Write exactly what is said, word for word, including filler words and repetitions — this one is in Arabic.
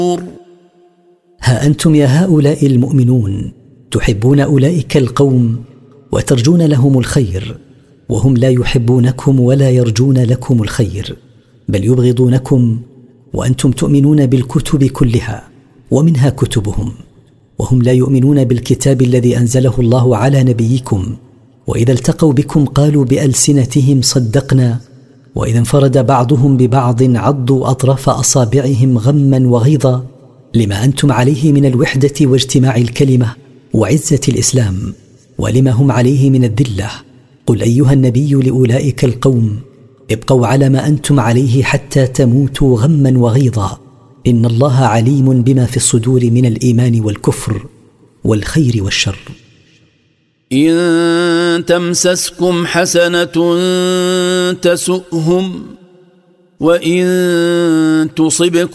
ها أنتم يا هؤلاء المؤمنون تحبون أولئك القوم وترجون لهم الخير، وهم لا يحبونكم ولا يرجون لكم الخير، بل يبغضونكم، وأنتم تؤمنون بالكتب كلها ومنها كتبهم، وهم لا يؤمنون بالكتاب الذي أنزله الله على نبيكم. وإذا التقوا بكم قالوا بألسنتهم صدقنا، وإذا انفرد بعضهم ببعض عضوا أطراف أصابعهم غما وغيظا لما أنتم عليه من الوحدة واجتماع الكلمة وعزة الإسلام، ولما هم عليه من الذلة. قل أيها النبي لأولئك القوم ابقوا على ما أنتم عليه حتى تموتوا غما وغيظا، إن الله عليم بما في الصدور من الإيمان والكفر والخير والشر. إن تمسسكم حسنة تسؤهم، وإن تصبكم